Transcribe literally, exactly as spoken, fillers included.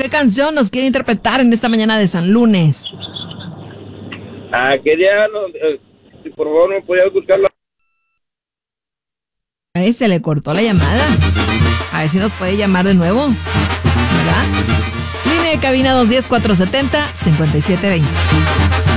¿qué canción nos quiere interpretar en esta mañana de San Lunes? Ah, quería, no, eh, si por favor me podía buscarla. Ahí se le cortó la llamada. A ver si nos puede llamar de nuevo, ¿verdad? Línea de cabina dos uno cero, cuatro siete cero, cinco siete dos cero.